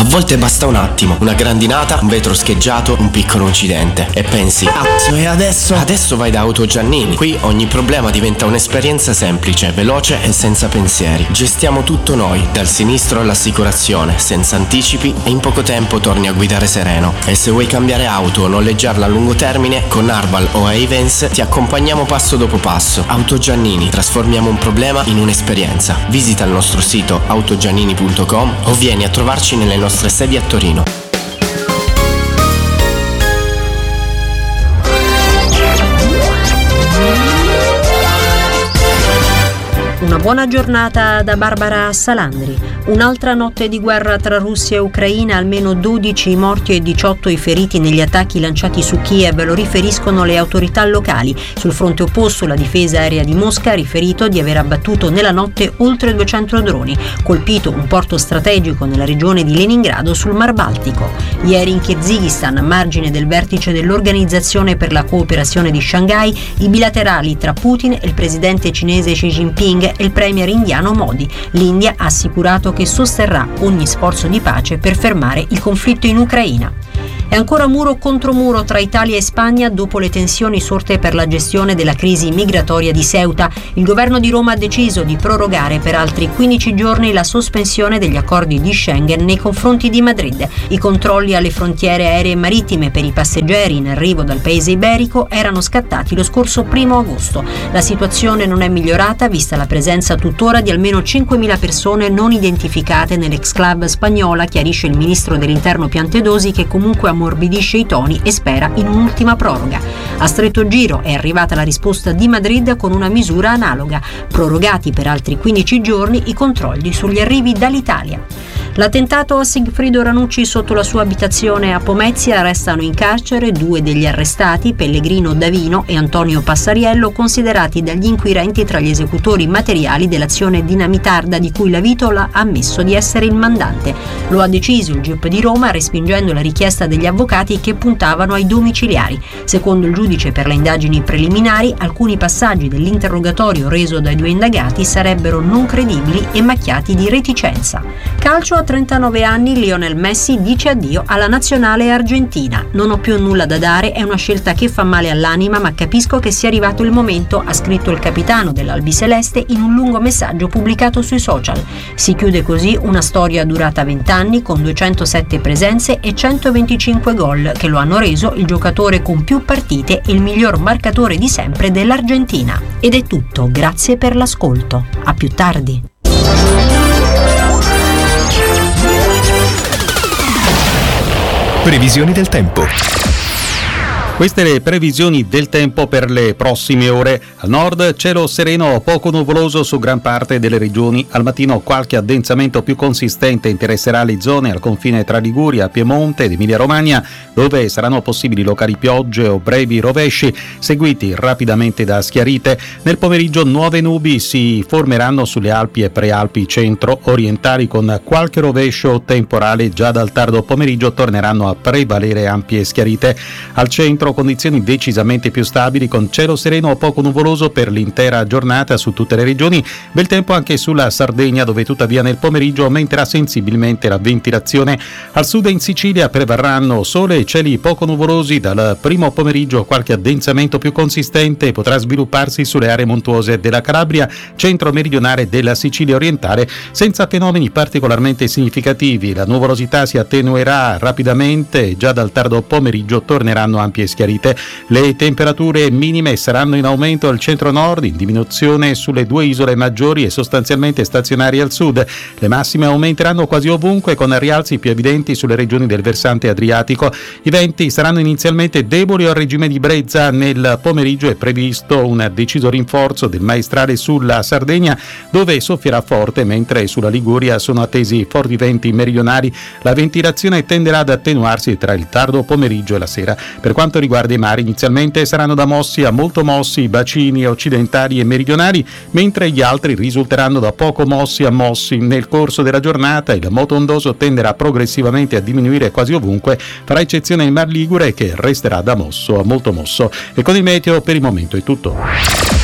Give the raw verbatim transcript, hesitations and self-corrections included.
volte basta un attimo, una grandinata, un vetro scheggiato, un piccolo incidente e pensi: cazzo, e adesso? Adesso vai da Auto Giannini. Qui ogni problema diventa un'esperienza semplice, veloce e senza pensieri. Gestiamo tutto noi, dal sinistro all'assicurazione, senza anticipi, e in poco tempo torni a guidare sereno. E se vuoi cambiare auto o noleggiarla a lungo termine, con Arval o Ayvens ti accompagniamo passo dopo passo. Auto Giannini, trasformiamo un problema in un'esperienza. Visita il nostro sito autogiannini punto com o vieni a trovarci nelle nostre sedi a Torino. Una buona giornata da Barbara Salandri. Un'altra notte di guerra tra Russia e Ucraina, almeno dodici i morti e diciotto i feriti negli attacchi lanciati su Kiev, lo riferiscono le autorità locali. Sul fronte opposto la difesa aerea di Mosca ha riferito di aver abbattuto nella notte oltre duecento droni, colpito un porto strategico nella regione di Leningrado sul Mar Baltico. Ieri in Kirghizistan, a margine del vertice dell'Organizzazione per la cooperazione di Shanghai, i bilaterali tra Putin e il presidente cinese Xi Jinping e il premier indiano Modi. L'India ha assicurato che sosterrà ogni sforzo di pace per fermare il conflitto in Ucraina. È ancora muro contro muro tra Italia e Spagna dopo le tensioni sorte per la gestione della crisi migratoria di Ceuta. Il governo di Roma ha deciso di prorogare per altri quindici giorni la sospensione degli accordi di Schengen nei confronti di Madrid. I controlli alle frontiere aeree e marittime per i passeggeri in arrivo dal paese iberico erano scattati lo scorso primo agosto. La situazione non è migliorata vista la presenza tuttora di almeno cinquemila persone non identificate nell'exclave spagnola, chiarisce il ministro dell'Interno Piantedosi, che comunque ammorbidisce i toni e spera in un'ultima proroga. A stretto giro è arrivata la risposta di Madrid con una misura analoga: prorogati per altri quindici giorni i controlli sugli arrivi dall'Italia. L'attentato a Sigfrido Ranucci sotto la sua abitazione a Pomezia, restano in carcere due degli arrestati, Pellegrino Davino e Antonio Passariello, considerati dagli inquirenti tra gli esecutori materiali dell'azione dinamitarda di cui la Vitola ha ammesso di essere il mandante. Lo ha deciso il G I P di Roma, respingendo la richiesta degli avvocati che puntavano ai domiciliari. Secondo il giudice per le indagini preliminari, alcuni passaggi dell'interrogatorio reso dai due indagati sarebbero non credibili e macchiati di reticenza. Calcio. A trentanove anni Lionel Messi dice addio alla nazionale argentina. Non ho più nulla da dare, è una scelta che fa male all'anima, ma capisco che sia arrivato il momento, ha scritto il capitano dell'Albiceleste in un lungo messaggio pubblicato sui social. Si chiude così una storia durata venti anni con duecentosette presenze e centoventicinque gol, che lo hanno reso il giocatore con più partite e il miglior marcatore di sempre dell'Argentina. Ed è tutto, grazie per l'ascolto. A più tardi. Previsioni del tempo. Queste le previsioni del tempo per le prossime ore. Al nord cielo sereno, poco nuvoloso su gran parte delle regioni. Al mattino qualche addensamento più consistente interesserà le zone al confine tra Liguria, Piemonte ed Emilia-Romagna, dove saranno possibili locali piogge o brevi rovesci, seguiti rapidamente da schiarite. Nel pomeriggio nuove nubi si formeranno sulle Alpi e prealpi centro-orientali, con qualche rovescio temporale. Già dal tardo pomeriggio torneranno a prevalere ampie schiarite. Al centro condizioni decisamente più stabili, con cielo sereno o poco nuvoloso per l'intera giornata su tutte le regioni. Bel tempo anche sulla Sardegna, dove tuttavia nel pomeriggio aumenterà sensibilmente la ventilazione. Al sud e in Sicilia prevarranno sole e cieli poco nuvolosi. Dal primo pomeriggio qualche addensamento più consistente potrà svilupparsi sulle aree montuose della Calabria, centro-meridionale della Sicilia orientale, senza fenomeni particolarmente significativi. La nuvolosità si attenuerà rapidamente e già dal tardo pomeriggio torneranno ampie schiarite. Le temperature minime saranno in aumento al centro-nord, in diminuzione sulle due isole maggiori e sostanzialmente stazionarie al sud. Le massime aumenteranno quasi ovunque, con rialzi più evidenti sulle regioni del versante adriatico. I venti saranno inizialmente deboli al regime di brezza. Nel pomeriggio è previsto un deciso rinforzo del maestrale sulla Sardegna, dove soffierà forte, mentre sulla Liguria sono attesi forti venti meridionali. La ventilazione tenderà ad attenuarsi tra il tardo pomeriggio e la sera. Per quanto riguarda i mari, inizialmente saranno da mossi a molto mossi i bacini occidentali e meridionali, mentre gli altri risulteranno da poco mossi a mossi. Nel corso della giornata il moto ondoso tenderà progressivamente a diminuire quasi ovunque, farà eccezione il Mar Ligure, che resterà da mosso a molto mosso. E con il meteo per il momento è tutto.